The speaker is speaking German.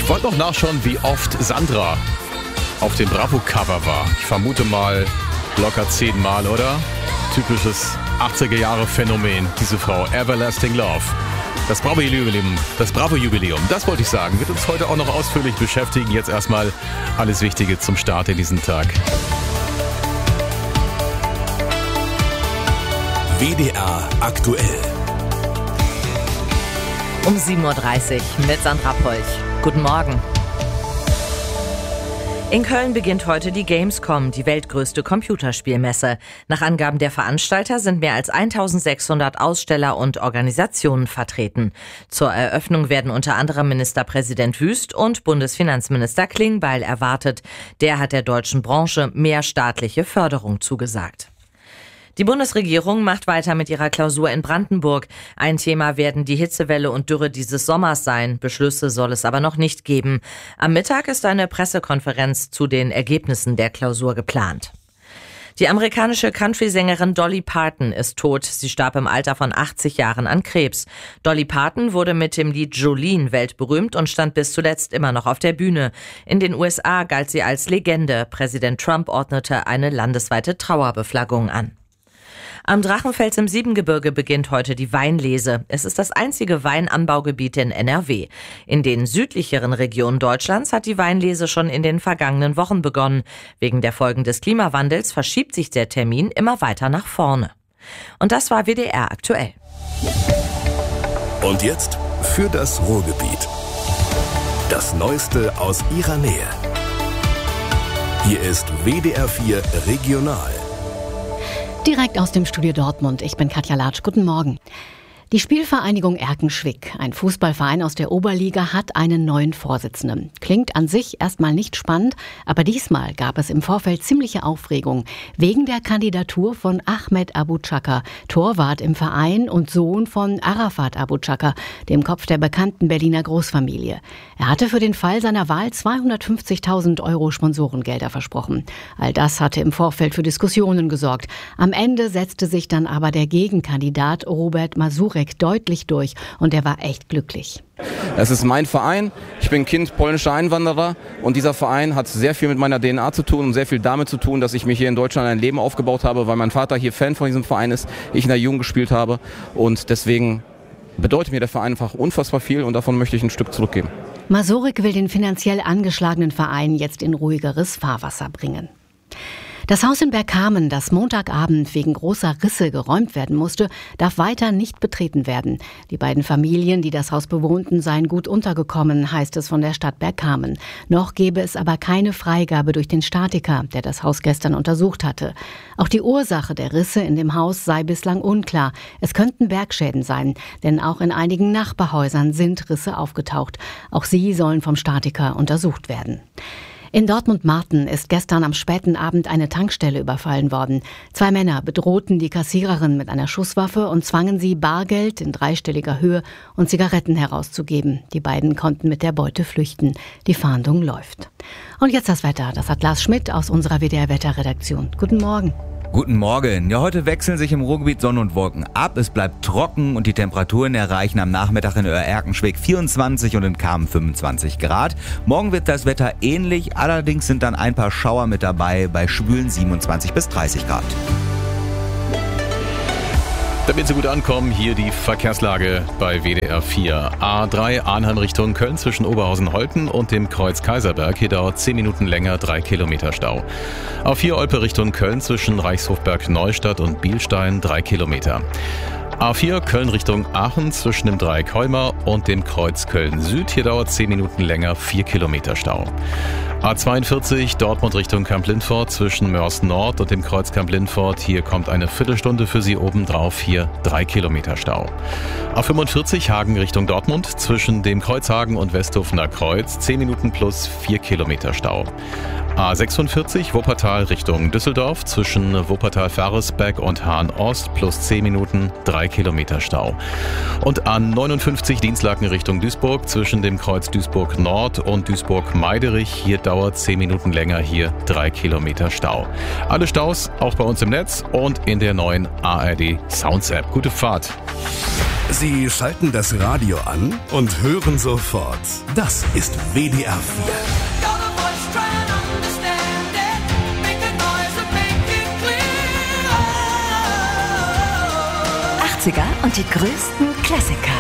Ich wollte noch nachschauen, wie oft Sandra auf dem Bravo-Cover war. Ich vermute mal locker 10 Mal, oder? Typisches 80er-Jahre-Phänomen, diese Frau. Everlasting Love. Das Bravo-Jubiläum, das wollte ich sagen, wird uns heute auch noch ausführlich beschäftigen. Jetzt erstmal alles Wichtige zum Start in diesen Tag. WDR aktuell. Um 7.30 Uhr mit Sandra Polch. Guten Morgen. In Köln beginnt heute die Gamescom, die weltgrößte Computerspielmesse. Nach Angaben der Veranstalter sind mehr als 1600 Aussteller und Organisationen vertreten. Zur Eröffnung werden unter anderem Ministerpräsident Wüst und Bundesfinanzminister Klingbeil erwartet. Der hat der deutschen Branche mehr staatliche Förderung zugesagt. Die Bundesregierung macht weiter mit ihrer Klausur in Brandenburg. Ein Thema werden die Hitzewelle und Dürre dieses Sommers sein. Beschlüsse soll es aber noch nicht geben. Am Mittag ist eine Pressekonferenz zu den Ergebnissen der Klausur geplant. Die amerikanische Country-Sängerin Dolly Parton ist tot. Sie starb im Alter von 80 Jahren an Krebs. Dolly Parton wurde mit dem Lied Jolene weltberühmt und stand bis zuletzt immer noch auf der Bühne. In den USA galt sie als Legende. Präsident Trump ordnete eine landesweite Trauerbeflaggung an. Am Drachenfels im Siebengebirge beginnt heute die Weinlese. Es ist das einzige Weinanbaugebiet in NRW. In den südlicheren Regionen Deutschlands hat die Weinlese schon in den vergangenen Wochen begonnen. Wegen der Folgen des Klimawandels verschiebt sich der Termin immer weiter nach vorne. Und das war WDR aktuell. Und jetzt für das Ruhrgebiet. Das Neueste aus ihrer Nähe. Hier ist WDR 4 Regional. Direkt aus dem Studio Dortmund. Ich bin Katja Latsch. Guten Morgen. Die Spielvereinigung Erkenschwick, ein Fußballverein aus der Oberliga, hat einen neuen Vorsitzenden. Klingt an sich erstmal nicht spannend, aber diesmal gab es im Vorfeld ziemliche Aufregung wegen der Kandidatur von Ahmed Abu Chaka, Torwart im Verein und Sohn von Arafat Abu Chaka, dem Kopf der bekannten Berliner Großfamilie. Er hatte für den Fall seiner Wahl 250.000 € Sponsorengelder versprochen. All das hatte im Vorfeld für Diskussionen gesorgt. Am Ende setzte sich dann aber der Gegenkandidat Robert Mazurek deutlich durch und er war echt glücklich. Es ist mein Verein, ich bin Kind polnischer Einwanderer und dieser Verein hat sehr viel mit meiner DNA zu tun und sehr viel damit zu tun, dass ich mich hier in Deutschland ein Leben aufgebaut habe, weil mein Vater hier Fan von diesem Verein ist, ich in der Jugend gespielt habe und deswegen bedeutet mir der Verein einfach unfassbar viel und davon möchte ich ein Stück zurückgeben. Mazurek will den finanziell angeschlagenen Verein jetzt in ruhigeres Fahrwasser bringen. Das Haus in Bergkamen, das Montagabend wegen großer Risse geräumt werden musste, darf weiter nicht betreten werden. Die beiden Familien, die das Haus bewohnten, seien gut untergekommen, heißt es von der Stadt Bergkamen. Noch gebe es aber keine Freigabe durch den Statiker, der das Haus gestern untersucht hatte. Auch die Ursache der Risse in dem Haus sei bislang unklar. Es könnten Bergschäden sein, denn auch in einigen Nachbarhäusern sind Risse aufgetaucht. Auch sie sollen vom Statiker untersucht werden. In Dortmund-Marten ist gestern am späten Abend eine Tankstelle überfallen worden. 2 Männer bedrohten die Kassiererin mit einer Schusswaffe und zwangen sie, Bargeld in 3-stelliger Höhe und Zigaretten herauszugeben. Die beiden konnten mit der Beute flüchten. Die Fahndung läuft. Und jetzt das Wetter. Das hat Lars Schmidt aus unserer WDR-Wetterredaktion. Guten Morgen. Guten Morgen. Ja, heute wechseln sich im Ruhrgebiet Sonne und Wolken ab. Es bleibt trocken und die Temperaturen erreichen am Nachmittag in Erkenschwick 24 und in Kamen 25 Grad. Morgen wird das Wetter ähnlich, allerdings sind dann ein paar Schauer mit dabei bei schwülen 27 bis 30 Grad. Damit Sie gut ankommen, hier die Verkehrslage bei WDR 4. A3 Arnhem Richtung Köln zwischen Oberhausen-Holten und dem Kreuz Kaiserberg. Hier dauert 10 Minuten länger, 3 Kilometer Stau. A4 Olpe Richtung Köln zwischen Reichshofberg-Neustadt und Bielstein 3 Kilometer. A4 Köln Richtung Aachen zwischen dem Dreieck Heumer und dem Kreuz Köln Süd. Hier dauert 10 Minuten länger, 4 Kilometer Stau. A42 Dortmund Richtung Kamp-Lindfort zwischen Mörs Nord und dem Kreuz Kamp-Lindfort. Hier kommt eine Viertelstunde für Sie obendrauf, hier 3 Kilometer Stau. A45 Hagen Richtung Dortmund zwischen dem Kreuzhagen und Westhofener Kreuz 10 Minuten plus 4 Kilometer Stau. A46 Wuppertal Richtung Düsseldorf zwischen Wuppertal-Faresbeck und Hahn-Ost plus 10 Minuten 3 Kilometer Stau. Und A59 Dienstlaken Richtung Duisburg zwischen dem Kreuz Duisburg Nord und Duisburg-Meiderich. Hier dauert 10 Minuten länger, hier 3 Kilometer Stau. Alle Staus auch bei uns im Netz und in der neuen ARD Sounds App. Gute Fahrt! Sie schalten das Radio an und hören sofort. Das ist WDR 4. 80er und die größten Klassiker.